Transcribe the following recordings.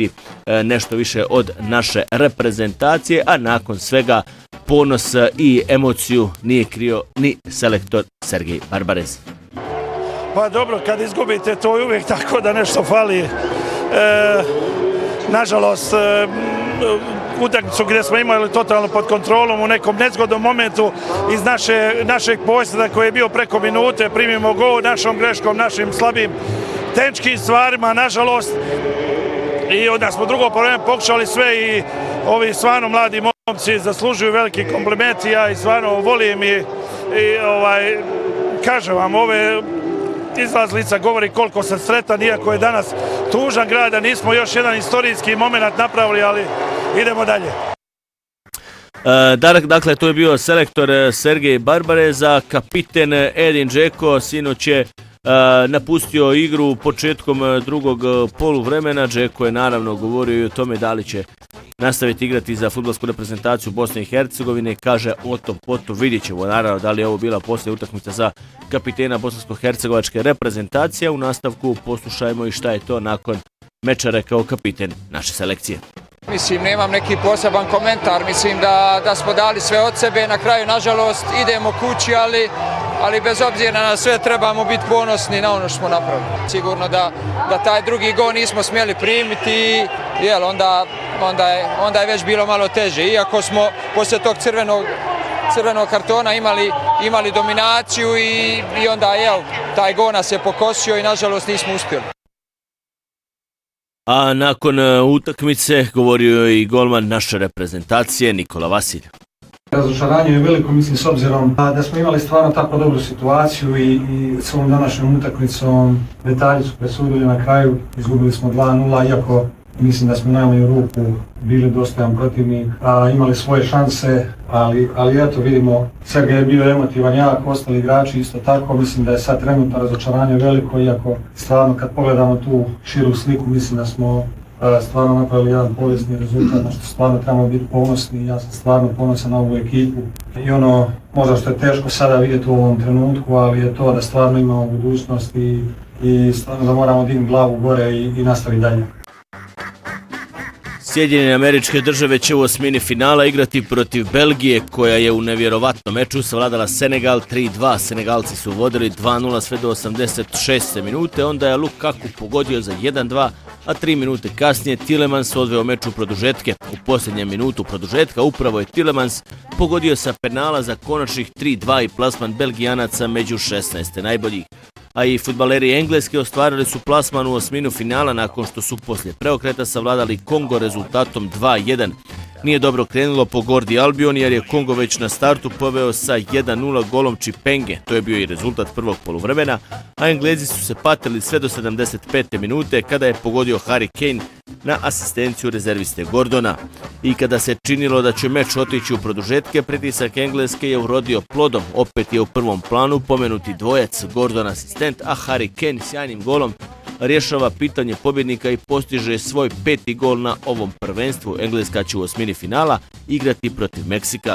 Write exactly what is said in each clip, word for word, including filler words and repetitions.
dobiti nešto više od naše reprezentacije, a nakon svega ponos i emociju nije krio ni selektor Sergej Barbarez. Pa dobro, kad izgubite to je uvijek tako da nešto fali. E, nažalost, e, utakmicu gdje smo imali totalno pod kontrolom u nekom nezgodnom momentu iz naše, našeg posjeda koji je bio preko minute, primimo gol našom greškom, našim slabim tehničkim stvarima, nažalost. I onda smo drugo polovreme pokušali sve i ovi stvarno mladi momci zaslužuju veliki kompliment i ja i stvarno volim i, i ovaj, kažem vam, ove izlazlica govori koliko sam sretan, iako je danas tužan grad, da nismo još jedan istorijski moment napravili, ali idemo dalje. Uh, dakle, to je bio selektor Sergej Barbarez, a kapiten Edin Džeko sinoć je uh, napustio igru početkom drugog poluvremena. Džeko je naravno govorio i o tome da li će nastaviti igrati za fudbalsku reprezentaciju Bosne i Hercegovine. Kaže, o tom potom vidjet ćemo naravno da li je ovo bila posljednja utakmica za kapitena bosansko-hercegovačke reprezentacije. U nastavku poslušajmo i šta je to nakon meča rekao kapiten naše selekcije. Mislim, nemam neki poseban komentar, mislim da, da smo dali sve od sebe, na kraju nažalost idemo kući, ali, ali bez obzira na sve trebamo biti ponosni na ono što smo napravili. Sigurno da, da taj drugi gol nismo smjeli primiti, jel, onda, onda, je, onda je već bilo malo teže, iako smo poslije tog crvenog, crvenog kartona imali, imali dominaciju i, i onda jel, taj gol nas je pokosio i nažalost nismo uspjeli. A nakon utakmice govorio je i golman naše reprezentacije Nikola Vasilj. Razočaranje je veliko, mislim, s obzirom da smo imali stvarno tako dobru situaciju i, i s ovom današnjom utakmicom detalji su presudili na kraju. Izgubili smo dva nula, iako mislim da smo najmanju ruku bili dostojan protivnik, a imali svoje šanse, ali, ali eto vidimo, Sergej je bio emotivan jak, ostali igrači isto tako, mislim da je sad trenutno razočaranje veliko, iako stvarno kad pogledamo tu širu sliku, mislim da smo stvarno napravili jedan povijesni rezultat, na što stvarno trebamo biti ponosni, ja sam stvarno ponosan na ovu ekipu. I ono, možda što je teško sada vidjeti u ovom trenutku, ali je to da stvarno imamo budućnost i, i stvarno da moramo dignuti glavu gore i, i nastaviti dalje. Sjedinjene Američke Države će u osmini finala igrati protiv Belgije, koja je u nevjerovatnom meču savladala Senegal tri dva. Senegalci su vodili dva nula sve do osamdeset šeste minute, onda je Lukaku pogodio za jedan dva, a tri minute kasnije Tielemans odveo meč u produžetke. U posljednjem minutu produžetka upravo je Tielemans pogodio sa penala za konačnih tri dva i plasman Belgijanaca među šesnaest najboljih. A i fudbaleri Engleske ostvarili su plasman u osminu finala nakon što su poslije preokreta savladali Kongo rezultatom dva jedan. Nije dobro krenulo po Gordi Albion jer je Kongo već na startu poveo sa jedan nula golom Chipenge. To je bio i rezultat prvog poluvremena, a Englezi su se patili sve do sedamdeset pete minute kada je pogodio Harry Kane na asistenciju rezerviste Gordona. I kada se činilo da će meč otići u produžetke, pritisak Engleske je urodio plodom. Opet je u prvom planu pomenuti dvojac, Gordon asistent, a Harry Kane sjajnim golom rješava pitanje pobjednika i postiže svoj peti gol na ovom prvenstvu. Engleska će u osmini finala igrati protiv Meksika.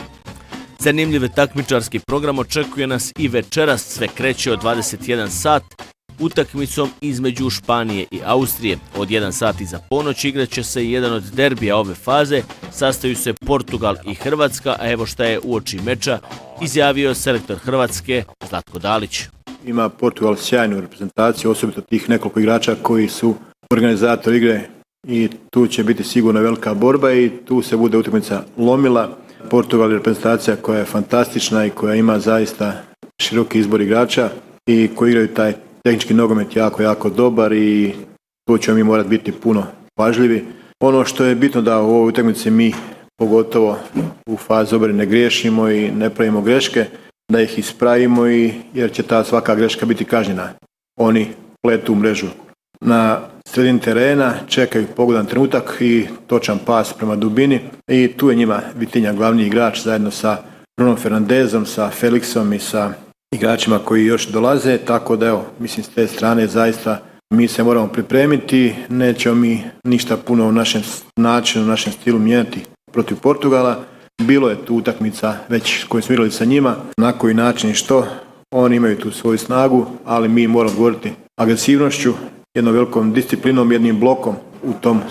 Zanimljiv takmičarski program očekuje nas i večeras, sve kreće od dvadeset jedan sat utakmicom između Španije i Austrije. Od jedan sat iza ponoć igraće se jedan od derbija ove faze, sastaju se Portugal i Hrvatska, a evo šta je uoči meča izjavio selektor Hrvatske Zlatko Dalić. Ima Portugal sjajnu reprezentaciju, osobito tih nekoliko igrača koji su organizatori igre i tu će biti sigurno velika borba i tu se bude utakmica lomila. Portugal je reprezentacija koja je fantastična i koja ima zaista široki izbor igrača i koji igraju taj tehnički nogomet jako, jako dobar i tu ćemo mi morati biti puno pažljivi. Ono što je bitno da u ovoj utakmici mi pogotovo u fazi obrane ne griješimo i ne pravimo greške, da ih ispravimo i jer će ta svaka greška biti kažnjena. Oni pletu mrežu na sredini terena, čekaju pogodan trenutak i točan pas prema dubini i tu je njima Vitinja glavni igrač zajedno sa Bruno Fernandezom, sa Felixom i sa igračima koji još dolaze, tako da evo, mislim s te strane zaista mi se moramo pripremiti, nećemo mi ništa puno u našem načinu, u našem stilu mijenjati protiv Portugala. Bilo je tu utakmica već koju smo igrali sa njima, na koji način i što, oni imaju tu svoju snagu, ali mi moramo govoriti agresivnošću, jednom velikom disciplinom, jednim blokom u tom